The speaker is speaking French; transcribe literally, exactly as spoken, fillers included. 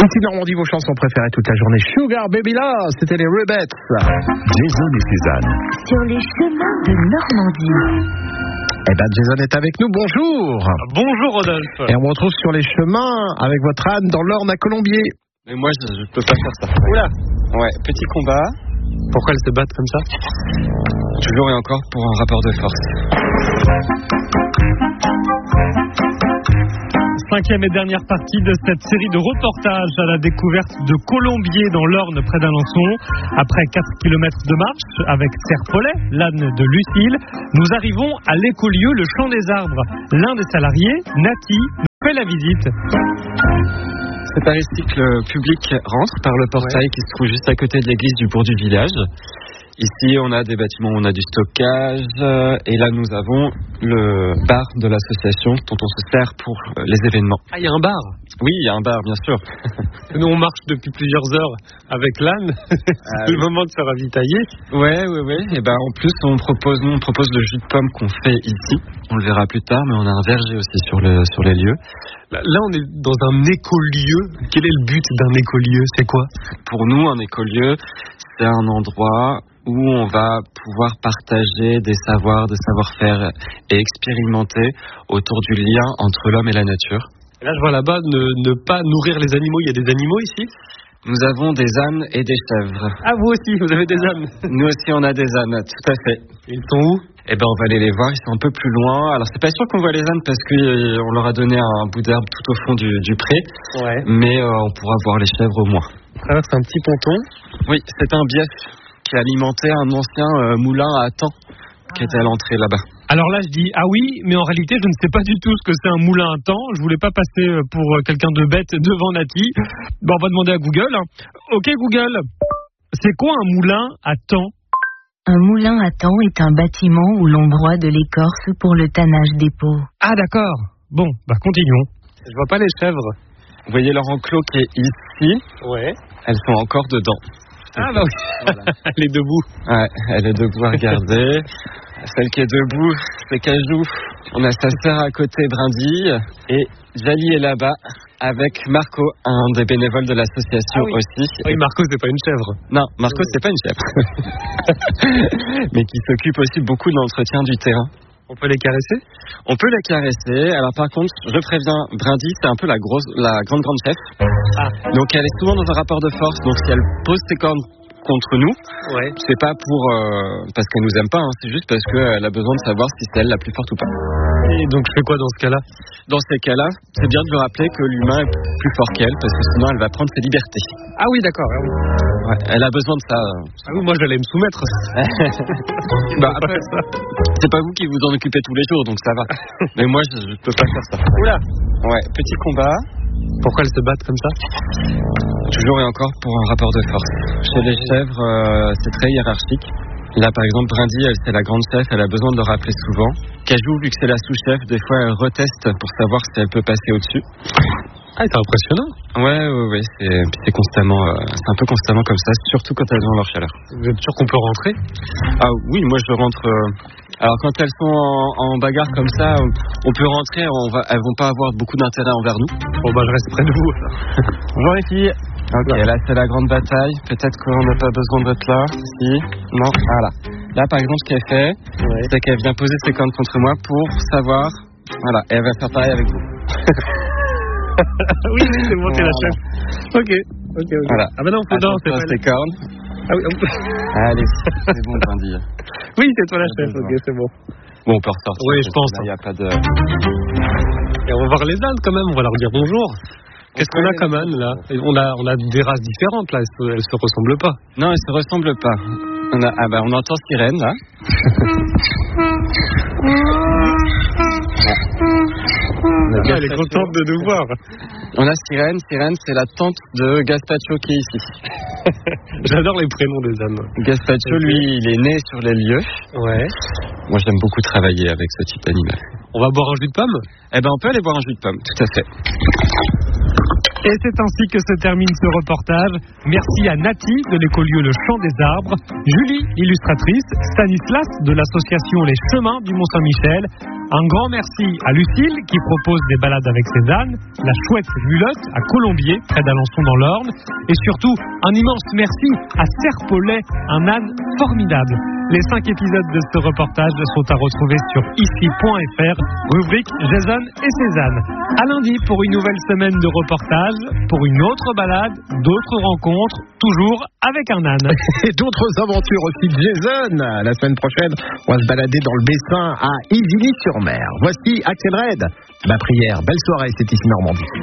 Ici Normandie, vos chansons préférées toute la journée. Sugar Baby Love, c'était les Rubettes. Jason et Suzanne. Sur les chemins de Normandie. Eh ben Jason est avec nous, bonjour. Bonjour Rodolphe. Et on vous retrouve sur les chemins avec votre âne dans l'Orne à Colombier. Mais moi je, je peux pas faire ça. Oula. Ouais, petit combat. Pourquoi elles se battent comme ça? Toujours et encore pour un rapport de force. Cinquième et dernière partie de cette série de reportages à la découverte de Colombier dans l'Orne près d'Alençon. Après quatre kilomètres de marche avec Serre-Follet, l'âne de Lucille, nous arrivons à l'écolieu Le Champ des Arbres. L'un des salariés, Nati, nous fait la visite. C'est un cycle public rentre par le portail ouais. qui se trouve juste à côté de l'église du bourg du village. Ici, on a des bâtiments, on a du stockage, et là, nous avons le bar de l'association dont on se sert pour les événements. Ah, il y a un bar? Oui, il y a un bar, bien sûr. Nous, on marche depuis plusieurs heures avec l'âne. Ah, c'est le moment de se ravitailler. Ouais, ouais, ouais. Et ben, en plus, on propose, nous, on propose le jus de pomme qu'on fait ici. On le verra plus tard, mais on a un verger aussi sur le, sur les lieux. Là, là, on est dans un écolieu. Quel est le but d'un écolieu? C'est quoi? Pour nous, un écolieu, c'est un endroit où on va pouvoir partager des savoirs, des savoir-faire et expérimenter autour du lien entre l'homme et la nature. Et là, je vois là-bas, ne, ne pas nourrir les animaux. Il y a des animaux ici? Nous avons des ânes et des chèvres. Ah, vous aussi, vous avez des ânes? Nous aussi, on a des ânes, tout à fait. Ils sont où? Eh ben, on va aller les voir, ils sont un peu plus loin. Alors, c'est pas sûr qu'on voit les ânes parce qu'on leur a donné un bout d'herbe tout au fond du, du pré. Ouais. Mais euh, on pourra voir les chèvres au moins. On traverse un petit ponton. Oui, c'est un bief qui alimentait un ancien euh, moulin à Athan qui était à l'entrée là-bas. Alors là, je dis ah oui, mais en réalité, je ne sais pas du tout ce que c'est un moulin à temps. Je voulais pas passer pour quelqu'un de bête devant Nati. Bon, on va demander à Google. Ok, Google, c'est quoi un moulin à temps? Un moulin à temps est un bâtiment où l'on broie de l'écorce pour le tannage des peaux. Ah d'accord. Bon, bah continuons. Je vois pas les chèvres. Vous voyez leur enclos qui est ici? Ouais. Elles sont encore dedans. Ah bah oui, voilà. Elle est debout. Ouais, elle est debout à regarder. Celle qui est debout, c'est Cajou. On a sa sœur à côté, Brindille. Et Jali est là-bas avec Marco, un des bénévoles de l'association ah oui. aussi. Oui, Marco, c'est pas une chèvre. Non, Marco, c'est pas une chèvre. Mais qui s'occupe aussi beaucoup de l'entretien du terrain. On peut les caresser? On peut les caresser. Alors par contre, je préviens, Brindille, c'est un peu la grosse, la grande grande chef. Ah. Donc elle est souvent dans un rapport de force. Donc si elle pose ses cornes contre nous, ouais. c'est pas pour euh, parce qu'elle nous aime pas, hein, c'est juste parce qu'elle a besoin de savoir si c'est elle la plus forte ou pas. Et donc je fais quoi dans ce cas-là? Dans ces cas-là, c'est bien de lui rappeler que l'humain est plus fort qu'elle, parce que sinon elle va prendre ses libertés. Ah oui, d'accord. Ah oui. Ouais, elle a besoin de ça. Ah oui, moi j'allais me soumettre. Bah après, c'est pas vous qui vous en occupez tous les jours, donc ça va. Mais moi, je, je peux pas faire ça. Oula. Ouais, petit combat. Pourquoi elles se battent comme ça? Toujours et encore pour un rapport de force. Chez les chèvres, euh, c'est très hiérarchique. Là, par exemple, Brindille, elle, c'est la grande chef, elle a besoin de le rappeler souvent. Cajou, vu que c'est la sous-chef, des fois, elle reteste pour savoir si elle peut passer au-dessus. Ah, c'est impressionnant. Ouais, ouais, ouais, c'est, c'est constamment, euh, c'est un peu constamment comme ça, surtout quand elles ont leur chaleur. Vous êtes sûr qu'on peut rentrer? Ah oui, moi je rentre. Euh... Alors quand elles sont en, en bagarre comme ça, on peut rentrer, on va, elles vont pas avoir beaucoup d'intérêt envers nous. Bon bah je reste près de vous. Bonjour les filles. Ok, ouais. Là c'est la grande bataille. Peut-être qu'on n'a pas besoin d'être là. Si, non, voilà. Là par exemple, ce qu'elle fait, ouais. c'est qu'elle vient poser ses cornes contre moi pour savoir. Voilà, et elle va faire pareil avec vous. Oui, c'est bon, t'es la chef. Ok, ok, ok. Voilà. Ah bah non, faut non, c'est pas ses cornes. Ah oui. Allez, c'est bon, Brindille. Oui, c'est toi la chef. Ok, c'est bon. Bon, on peut ressortir. Oui, je pense. Il n'y a pas de. Et on va voir les ânes quand même. On va leur dire bonjour. Qu'est-ce qu'on a comme âne là? On a, on a des races différentes là. Elles se ressemblent pas. Non, elles se ressemblent pas. On a, ah bah, on entend Sirène là. Ah, elle est contente de nous voir. On a Sirène. Sirène, c'est la tante de Gaspacho qui est ici. J'adore les prénoms des ânes. Gaspacho, okay. Lui, il est né sur les lieux. Ouais. Moi, j'aime beaucoup travailler avec ce type d'animal. On va boire un jus de pomme? Eh ben, on peut aller boire un jus de pomme, tout à fait. Et c'est ainsi que se termine ce reportage. Merci à Nati de l'écolieu Le Champ des Arbres, Julie, illustratrice, Stanislas de l'association Les Chemins du Mont-Saint-Michel, Un grand merci à Lucille qui propose des balades avec ses ânes, la chouette Mulotte à Colombier, près d'Alençon dans l'Orne, et surtout un immense merci à Serpollet, un âne formidable. Les cinq épisodes de ce reportage sont à retrouver sur ici point f r, rubrique Jason et Cézanne. À lundi pour une nouvelle semaine de reportage, pour une autre balade, d'autres rencontres, toujours avec un âne. Et d'autres aventures aussi de Jason. La semaine prochaine, on va se balader dans le Bessin à Isigny-sur-Mer. Voici Axel Red. Ma prière, belle soirée, c'est ici Normandie.